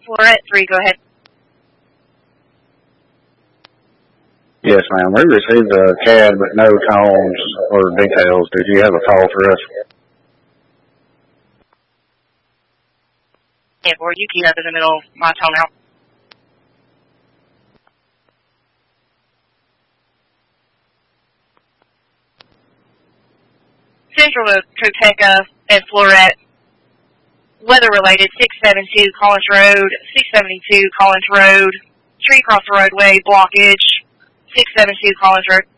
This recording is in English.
Florette 3, go ahead. Yes, ma'am. We received a CAD but no tones or details. Did you have a call for us? Yeah, boy, you keep up in the middle of my tone out. Central to Coteca and Florette. Weather-related, 672 Collins Road, 672 Collins Road, tree across the roadway, blockage, 672 Collins Road.